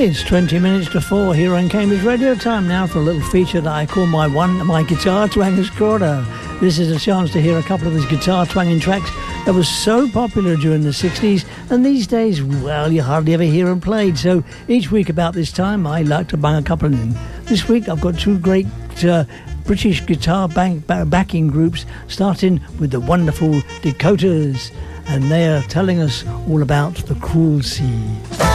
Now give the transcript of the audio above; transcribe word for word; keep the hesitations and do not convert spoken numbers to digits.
It's twenty minutes to four here on Cambridge Radio. Time now for a little feature that I call my one, my Guitar Twangers Corner. This is a chance to hear a couple of these guitar twanging tracks that was so popular during the sixties, and these days, well, you hardly ever hear them played. So each week about this time, I like to bang a couple of them. This week, I've got two great uh, British guitar bank, backing groups, starting with the wonderful Dakotas, and they are telling us all about the Cruel Sea.